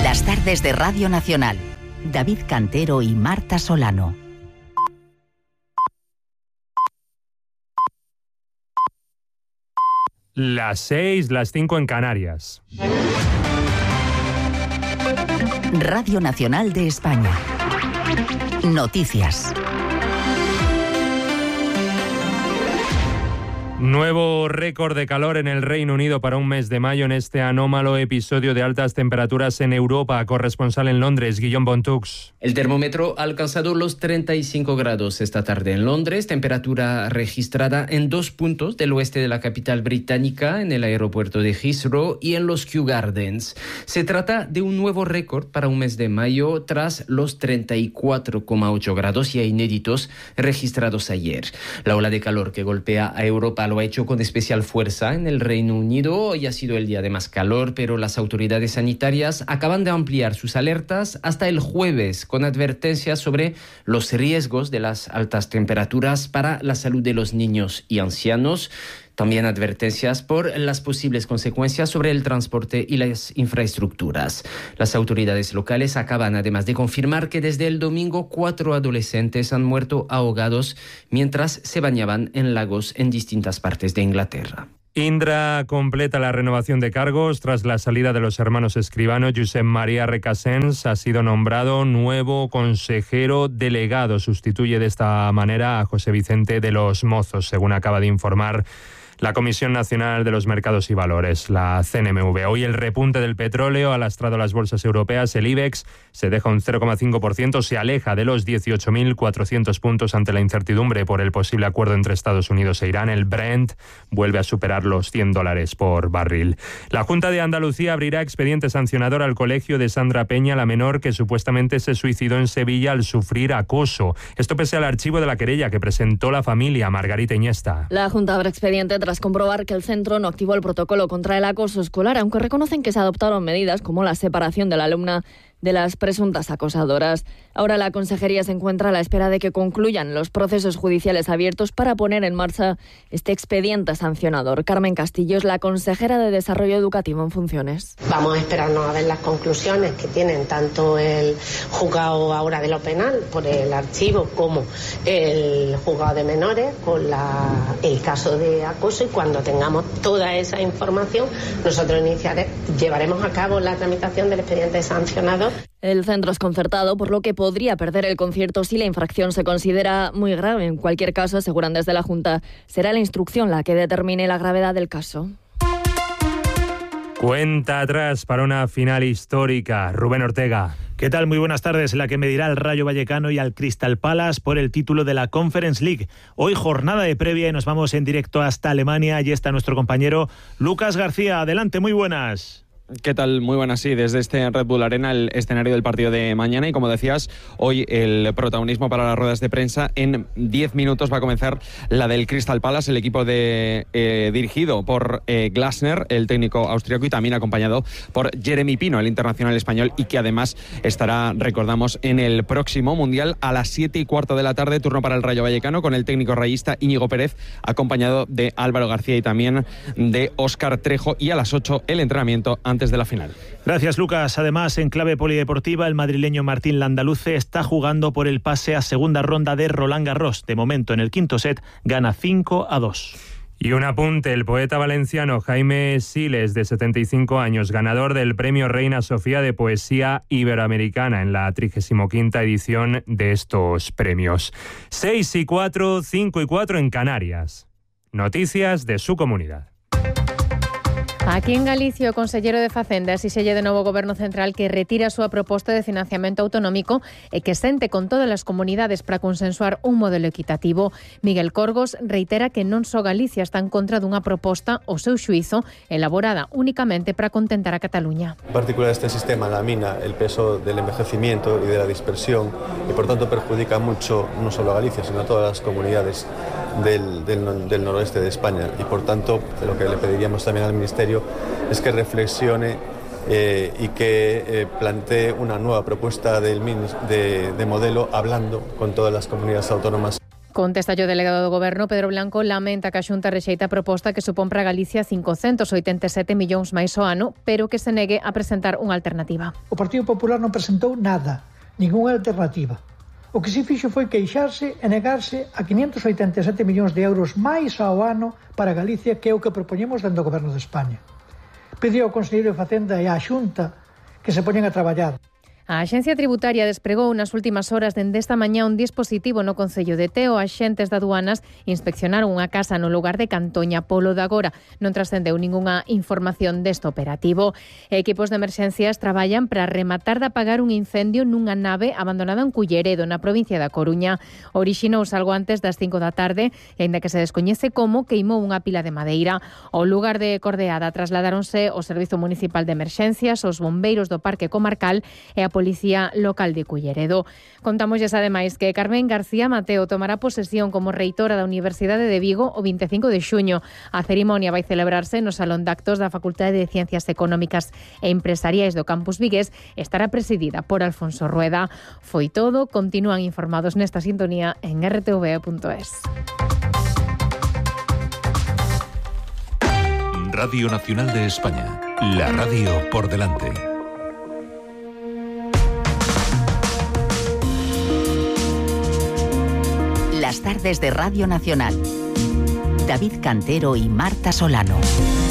Las tardes de Radio Nacional. David Cantero y Marta Solano. Las 6, las 5 en Canarias. Radio Nacional de España. Noticias. Nuevo récord de calor en el Reino Unido para un mes de mayo en este anómalo episodio de altas temperaturas en Europa. Corresponsal en Londres, Guillaume Bontux. El termómetro ha alcanzado los 35 grados esta tarde en Londres, temperatura registrada en 2 puntos del oeste de la capital británica, en el aeropuerto de Heathrow y en los Kew Gardens. Se trata de un nuevo récord para un mes de mayo tras los 34,8 grados ya inéditos registrados ayer. La ola de calor que golpea a Europa lo ha hecho con especial fuerza en el Reino Unido. Hoy ha sido el día de más calor, pero las autoridades sanitarias acaban de ampliar sus alertas hasta el jueves, con advertencias sobre los riesgos de las altas temperaturas para la salud de los niños y ancianos. También advertencias por las posibles consecuencias sobre el transporte y las infraestructuras. Las autoridades locales acaban además de confirmar que desde el domingo 4 adolescentes han muerto ahogados mientras se bañaban en lagos en distintas partes de Inglaterra. Indra completa la renovación de cargos tras la salida de los hermanos Escribano. Josep María Recasens ha sido nombrado nuevo consejero delegado. Sustituye de esta manera a José Vicente de los Mozos, según acaba de informar la Comisión Nacional de los Mercados y Valores, la CNMV. Hoy el repunte del petróleo ha lastrado las bolsas europeas. El IBEX se deja un 0,5%, se aleja de los 18.400 puntos ante la incertidumbre por el posible acuerdo entre Estados Unidos e Irán. El Brent vuelve a superar los $100 por barril. La Junta de Andalucía abrirá expediente sancionador al colegio de Sandra Peña, la menor que supuestamente se suicidó en Sevilla al sufrir acoso. Esto pese al archivo de la querella que presentó la familia. Margarita Iniesta. La Junta abre expediente tras comprobar que el centro no activó el protocolo contra el acoso escolar, aunque reconocen que se adoptaron medidas como la separación de la alumna de las presuntas acosadoras. Ahora la consejería se encuentra a la espera de que concluyan los procesos judiciales abiertos para poner en marcha este expediente sancionador. Carmen Castillo es la consejera de Desarrollo Educativo en funciones. Vamos a esperarnos a ver las conclusiones que tienen tanto el juzgado ahora de lo penal por el archivo como el juzgado de menores con el caso de acoso, y cuando tengamos toda esa información nosotros llevaremos a cabo la tramitación del expediente sancionador. El centro es concertado, por lo que podría perder el concierto si la infracción se considera muy grave. En cualquier caso, aseguran desde la Junta, será la instrucción la que determine la gravedad del caso. Cuenta atrás para una final histórica. Rubén Ortega. ¿Qué tal? Muy buenas tardes. La que medirá al Rayo Vallecano y al Crystal Palace por el título de la Conference League. Hoy jornada de previa y nos vamos en directo hasta Alemania. Allí está nuestro compañero Lucas García. Adelante, muy buenas. ¿Qué tal? Muy buenas, sí, desde este Red Bull Arena, el escenario del partido de mañana, y como decías, hoy el protagonismo para las ruedas de prensa. En 10 minutos va a comenzar la del Crystal Palace, el equipo dirigido por Glasner, el técnico austriaco, y también acompañado por Jeremy Pino, el internacional español, y que además estará, recordamos, en el próximo Mundial a las 7:15 de la tarde, turno para el Rayo Vallecano, con el técnico rayista Íñigo Pérez, acompañado de Álvaro García y también de Óscar Trejo, y a las 8 el entrenamiento antes de la final. Gracias, Lucas. Además, en clave polideportiva, el madrileño Martín Landaluce está jugando por el pase a segunda ronda de Roland Garros. De momento, en el quinto set, gana 5-2. Y un apunte, el poeta valenciano Jaime Siles, de 75 años, ganador del Premio Reina Sofía de Poesía Iberoamericana en la 35ª edición de estos premios. 6:04, 5:04 en Canarias. Noticias de su comunidad. Aquí en Galicia, o consellero de Facenda exixelle de novo Goberno Central que retire a súa proposta de financiamento autonómico e que sente con todas as comunidades para consensuar un modelo equitativo. Miguel Corgos reitera que non só Galicia está en contra dunha proposta, o seu xuízo, elaborada únicamente para contentar a Cataluña. En particular, este sistema lamina el peso del envejecimiento y de la dispersión y por tanto perjudica mucho no solo a Galicia, sino a todas las comunidades del noroeste de España, y por tanto lo que le pediríamos también al Ministerio es que reflexione y que plantee una nueva propuesta de modelo, hablando con todas las comunidades autónomas. Contesta o delegado do Goberno, Pedro Blanco, lamenta que a Xunta rexeita a proposta que supón para Galicia 587 millóns máis ao ano, pero que se negue a presentar unha alternativa. O Partido Popular non presentou nada, ningunha alternativa. O que se fixo foi queixarse e negarse a 587 millóns de euros máis ao ano para Galicia, que é o que propoñemos dentro do Goberno de España. Pediu ao Conselleiro de Facenda e á Xunta que se poñen a traballar. A Axencia Tributaria despregou nas últimas horas dende esta mañá un dispositivo no Concello de Teo. Axentes de aduanas inspeccionaron unha casa no lugar de Cantoña polo de agora. Non trascendeu ningunha información deste operativo. Equipos de emerxencias traballan para rematar de apagar un incendio nunha nave abandonada en Culleredo, na provincia da Coruña. Orixinouse algo antes das 5 da tarde e, aínda que se descoñece como, queimou unha pila de madeira. Ao lugar de Cordeada trasladáronse o Servizo Municipal de Emerxencias, os bombeiros do Parque Comarcal e a Policía Local de Culleredo. Contámoslles ademais que Carmen García Mateo tomará posesión como reitora da Universidade de Vigo o 25 de xuño. A cerimonia vai celebrarse no Salón de Actos da Facultade de Ciencias Económicas e Empresariais do Campus Vigués. Estará presidida por Alfonso Rueda. Foi todo. Continúan informados nesta sintonía en rtve.es. Radio Nacional de España. La radio por delante. Las tardes de Radio Nacional. David Cantero y Marta Solano.